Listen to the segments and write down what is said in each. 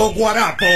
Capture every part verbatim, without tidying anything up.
Los Guarapos.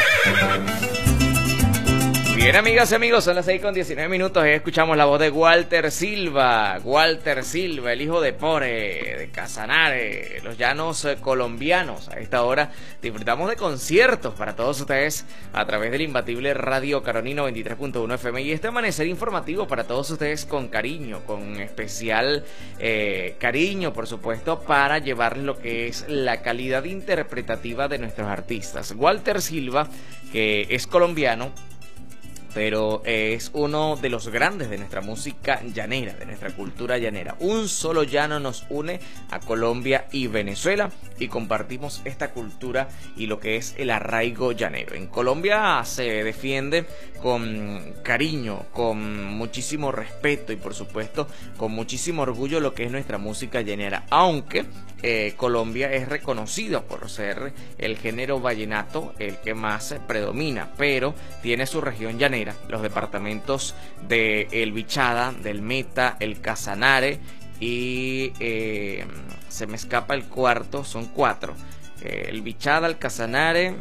Bien, amigas y amigos, son las seis con diecinueve minutos y escuchamos la voz de Walter Silva. Walter Silva, el hijo de Pore, de Casanare, los llanos eh, colombianos. A esta hora disfrutamos de conciertos para todos ustedes a través del imbatible Radio Caroni noventa y tres punto uno F M. Y este amanecer informativo para todos ustedes con cariño, con especial eh, cariño, por supuesto, para llevarles lo que es la calidad interpretativa de nuestros artistas. Walter Silva, que es colombiano, pero es uno de los grandes de nuestra música llanera, de nuestra cultura llanera. Un solo llano nos une a Colombia y Venezuela y compartimos esta cultura y lo que es el arraigo llanero. En Colombia se defiende con cariño, con muchísimo respeto y por supuesto con muchísimo orgullo lo que es nuestra música llanera, aunque eh, Colombia es reconocido por ser el género vallenato el que más predomina, pero tiene su región llanera, los departamentos de El Bichada, del Meta, el Casanare y eh, se me escapa el cuarto, son cuatro, eh, el Bichada, el Casanare,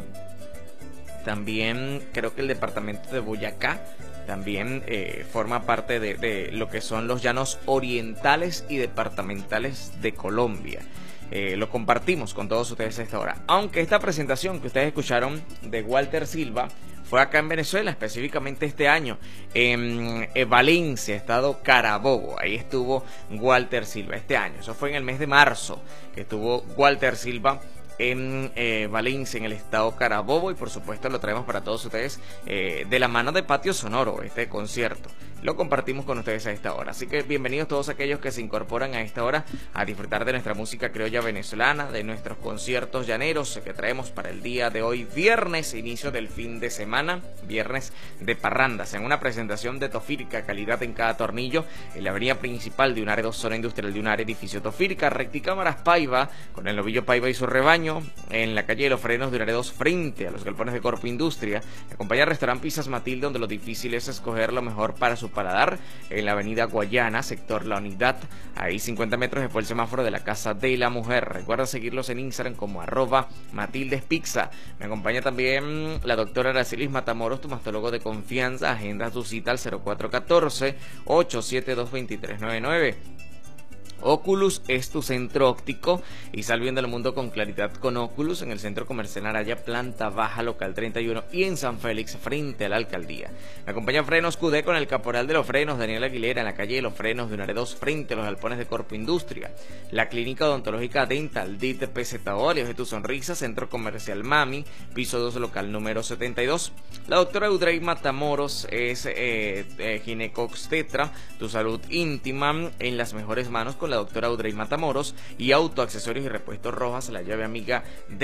también creo que el departamento de Boyacá también eh, forma parte de, de lo que son los llanos orientales y departamentales de Colombia. Eh, lo compartimos con todos ustedes a esta hora, aunque esta presentación que ustedes escucharon de Walter Silva fue acá en Venezuela, específicamente este año, en, en Valencia, estado Carabobo. Ahí estuvo Walter Silva este año. Eso fue en el mes de marzo que estuvo Walter Silva en eh, Valencia, en el estado Carabobo, y por supuesto lo traemos para todos ustedes eh, de la mano de Patio Sonoro, este concierto. Lo compartimos con ustedes a esta hora. Así que bienvenidos todos aquellos que se incorporan a esta hora a disfrutar de nuestra música criolla venezolana, de nuestros conciertos llaneros que traemos para el día de hoy, viernes, inicio del fin de semana, viernes de parrandas, en una presentación de Tofirca, calidad en cada tornillo, en la avenida principal de Unare dos, zona industrial de Unare, edificio Tofirca, Recticámaras Paiva, con el novillo Paiva y su rebaño, en la calle de los Frenos de Unare dos, frente a los galpones de Corpo Industria. Acompaña al restaurante Pizzas Matilde, donde lo difícil es escoger lo mejor para su paladar, en la avenida Guayana, sector La Unidad, ahí cincuenta metros después del semáforo de la Casa de la Mujer. Recuerda seguirlos en Instagram como arroba Matildes Pizza. Me acompaña también la doctora Aracelis Matamoros, tu mastólogo de confianza. Agenda tu cita al cero cuatro uno cuatro, ocho siete dos, dos tres nueve nueve. Oculus es tu centro óptico y sal viendo el mundo con claridad con Oculus en el Centro Comercial Araya, planta baja, local treinta y uno, y en San Félix, frente a la alcaldía. Me acompaña Frenos Q D con el caporal de los frenos, Daniel Aguilera, en la calle de los Frenos de Unare dos, frente a los galpones de Corpo Industria. La Clínica Odontológica Dental, D I T P Z Óleos de tu sonrisa, Centro Comercial Mami, piso dos, local número setenta y dos. La doctora Eudrey Matamoros es eh, eh, gineco-obstetra, tu salud íntima en las mejores manos con la doctora Audrey Matamoros, y Autoaccesorios y Repuestos Rojas, la llave amiga de